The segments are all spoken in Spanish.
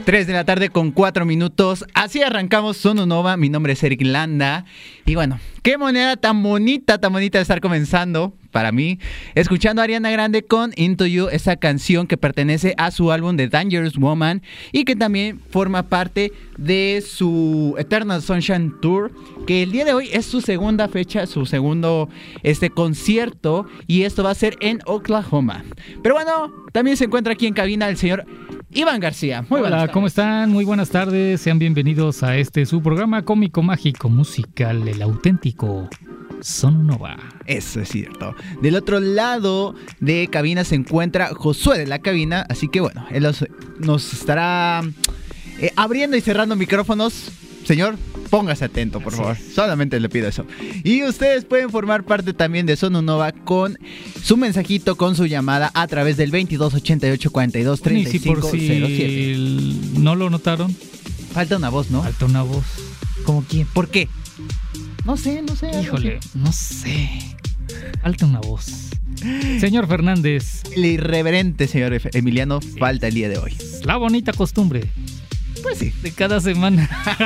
3 de la tarde con 4 minutos. Así arrancamos Sononova. Mi nombre es Eric Landa. Y bueno, qué manera tan bonita de estar comenzando para mí, escuchando a Ariana Grande con Into You, esa canción que pertenece a su álbum The Dangerous Woman y que también forma parte de su Eternal Sunshine Tour, que el día de hoy es su segunda fecha, su segundo concierto, y esto va a ser en Oklahoma. Pero bueno, también se encuentra aquí en cabina el señor Iván García. Muy Hola, ¿cómo están? Muy buenas tardes. Sean bienvenidos a su programa cómico, mágico, musical, el auténtico Sononova. Eso es cierto. Del otro lado de cabina se encuentra Josué de la cabina, así que bueno, él nos estará abriendo y cerrando micrófonos. Señor, póngase atento, por favor. Solamente le pido eso. Y ustedes pueden formar parte también de Sononova con su mensajito, con su llamada a través del 2288-423507. Y si por si no lo notaron, falta una voz, ¿no? Falta una voz. ¿Cómo quién? ¿Por qué? No sé. Híjole, no sé. Falta una voz. Señor Fernández. El irreverente señor Emiliano falta el día de hoy. La bonita costumbre. Pues sí. De cada semana.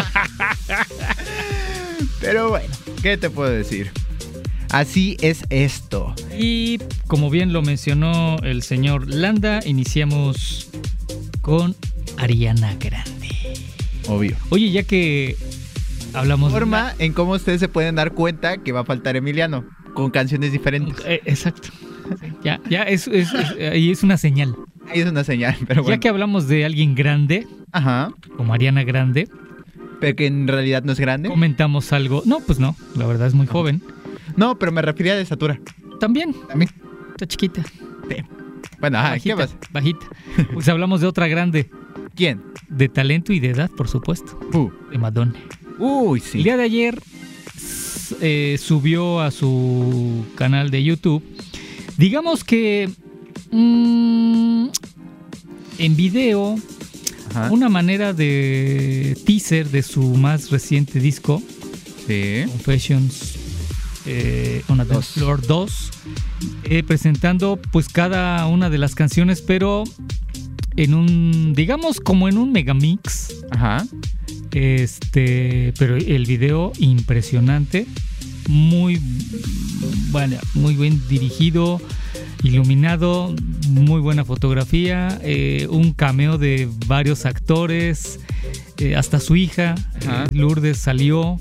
Pero bueno, ¿qué te puedo decir? Así es esto. Y como bien lo mencionó el señor Landa, iniciamos con Ariana Grande. Obvio. Oye, ya que hablamos forma en cómo ustedes se pueden dar cuenta que va a faltar Emiliano con canciones diferentes. Exacto. Ya es una señal. Ahí es una señal, pero bueno. Ya que hablamos de alguien grande, ajá, como Ariana Grande, pero que en realidad no es grande. Comentamos algo. No, pues no, la verdad es muy joven. No, pero me refería a de estatura. También. Está chiquita. Sí. Bueno, ajá, bajita, ¿qué pasa? Bajita. Pues hablamos de otra grande. ¿Quién? De talento y de edad, por supuesto. De Madonna. Uy, sí. El día de ayer subió a su canal de YouTube, digamos que en video, ajá, una manera de teaser de su más reciente disco, sí, Confessions on a Dance Floor 2, presentando pues cada una de las canciones, pero en un, digamos, como en un megamix. Ajá. Pero el video impresionante, muy bien dirigido, iluminado, muy buena fotografía, un cameo de varios actores, hasta su hija, Lourdes, salió,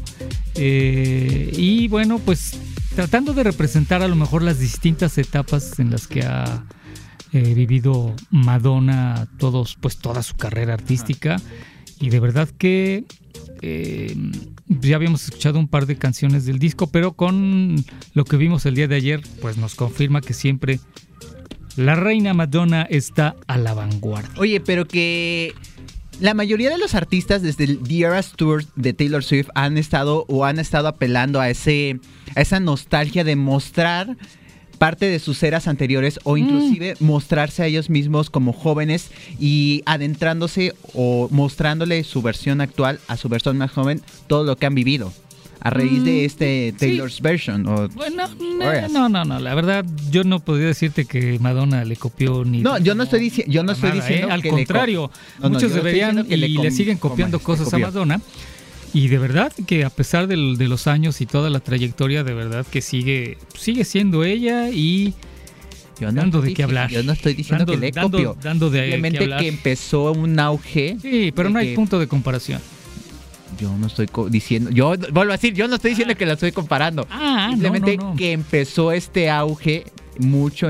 y bueno, pues tratando de representar a lo mejor las distintas etapas en las que ha vivido Madonna, toda su carrera artística. Y de verdad que ya habíamos escuchado un par de canciones del disco, pero con lo que vimos el día de ayer, pues nos confirma que siempre la reina Madonna está a la vanguardia. Oye, pero que la mayoría de los artistas desde el The Eras Tour de Taylor Swift han estado apelando a esa nostalgia de mostrar parte de sus eras anteriores o inclusive mostrarse a ellos mismos como jóvenes y adentrándose o mostrándole su versión actual a su versión más joven, todo lo que han vivido a raíz de Taylor's version. Bueno, no, la verdad yo no podría decirte que Madonna le copió ni... No, yo no estoy diciendo al contrario, muchos deberían y le siguen copiando cosas a Madonna. Y de verdad que a pesar de los años y toda la trayectoria, de verdad que sigue siendo ella y dando de qué hablar. Yo no estoy diciendo que le copió. Simplemente que empezó un auge. Sí, pero no hay punto de comparación. Yo no estoy diciendo... Yo vuelvo a decir, yo no estoy diciendo que la estoy comparando. Simplemente que empezó este auge mucho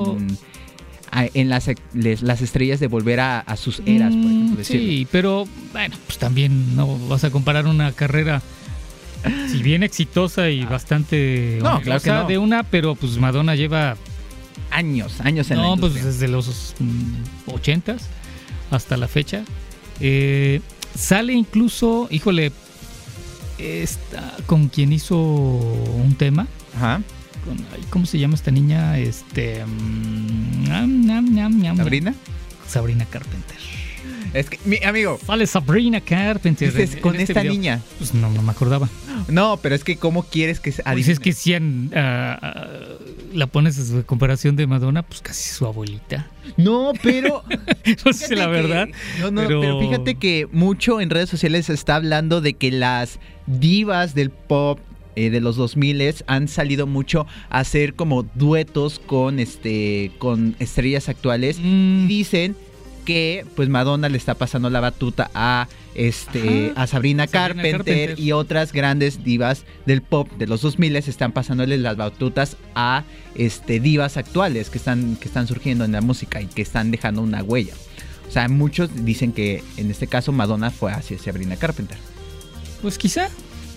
en las estrellas de volver a sus eras, por ejemplo, decirlo. Sí, pero bueno, pues también no vas a comparar una carrera, si bien exitosa y bastante claro que no, de una, pero pues Madonna lleva años en la industria. Pues desde los 80s hasta la fecha. Sale incluso, híjole, con quien hizo un tema. Ajá. ¿Cómo se llama esta niña? ¿Sabrina? Sabrina Carpenter. Es que, mi amigo, Sale Sabrina Carpenter. dices, en con este esta video. niña. Pues no me acordaba. No, pero es que ¿cómo quieres que se Pues es que si la pones en comparación de Madonna, pues casi su abuelita. No, pero No sé la verdad. pero fíjate que mucho en redes sociales se está hablando de que las divas del pop de los 2000 han salido mucho a hacer como duetos con estrellas actuales y dicen que pues Madonna le está pasando la batuta a Sabrina Carpenter y otras grandes divas del pop de los 2000 están pasándole las batutas a divas actuales que están surgiendo en la música y que están dejando una huella. O sea, muchos dicen que en este caso Madonna fue hacia Sabrina Carpenter. Pues quizá.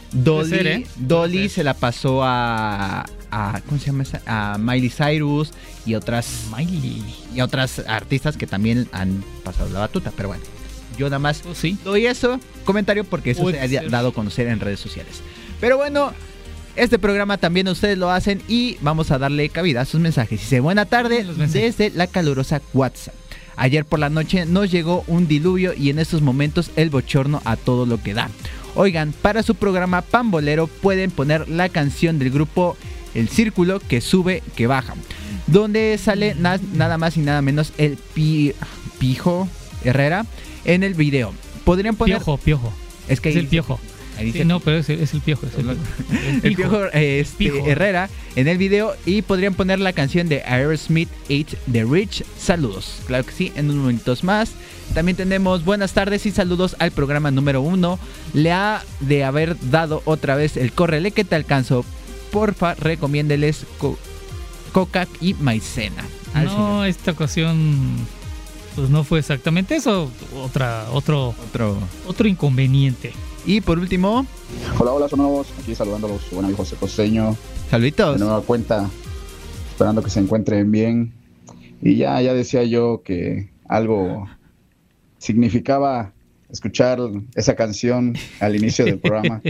Dolly se la pasó a ¿cómo se llama esa? A Miley Cyrus y otras artistas que también han pasado la batuta, pero bueno, yo nada más doy eso comentario porque eso se ha dado a conocer en redes sociales. Pero bueno, este programa también ustedes lo hacen y vamos a darle cabida a sus mensajes. Dice, buena tarde desde la calurosa WhatsApp. Ayer por la noche nos llegó un diluvio y en estos momentos el bochorno a todo lo que da. Oigan, para su programa Pambolero pueden poner la canción del grupo El Círculo, que sube, que baja, donde sale nada más y nada menos el Pijo Herrera en el video. Podrían poner... Piojo. Es que es el Piojo. Sí, no, pero es el Piojo. El Piojo, Pijo Herrera en el video y podrían poner la canción de Aerosmith 8 The Rich. Saludos. Claro que sí, en unos momentos más. También tenemos buenas tardes y saludos al programa número 1. Le ha de haber dado otra vez el córrele que te alcanzo. Porfa, recomiéndeles coca y maicena. No, esta ocasión pues no fue exactamente eso. Otro inconveniente. Y por último... Hola, son nuevos. Aquí saludándolos, su buen amigo José Costeño. Saluditos. De nueva cuenta, esperando que se encuentren bien. Y ya decía yo que algo significaba escuchar esa canción al inicio del programa.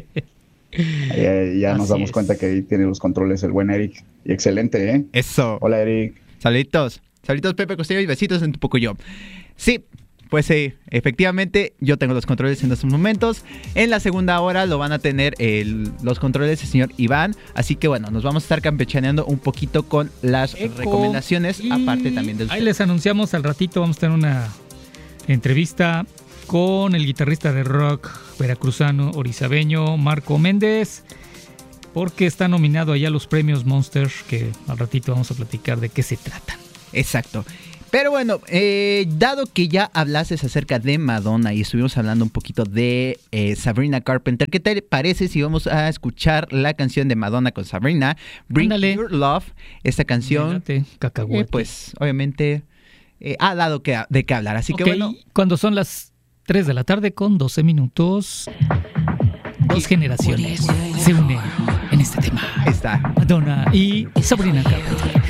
Ya nos damos cuenta que ahí tiene los controles el buen Eric. Y excelente, ¿eh? Eso. Hola, Eric. Saluditos. Saluditos, Pepe Costello, y besitos en tu pocoyo. Sí, pues sí, efectivamente, yo tengo los controles en estos momentos. En la segunda hora lo van a tener los controles del señor Iván. Así que bueno, nos vamos a estar campechaneando un poquito con las recomendaciones, aparte también del... Ahí les anunciamos al ratito, vamos a tener una entrevista con el guitarrista de rock veracruzano orizabeño Marco Méndez, porque está nominado allá a los premios Monster, que al ratito vamos a platicar de qué se tratan. Exacto. Pero bueno, dado que ya hablases acerca de Madonna y estuvimos hablando un poquito de Sabrina Carpenter, ¿qué te parece si vamos a escuchar la canción de Madonna con Sabrina, Bring Your Love? Esta canción, pues obviamente ha dado de qué hablar, así que bueno. Cuando son las 3 de la tarde con 12 minutos, dos generaciones se unen en este tema. Está Madonna y Sabrina Carpenter.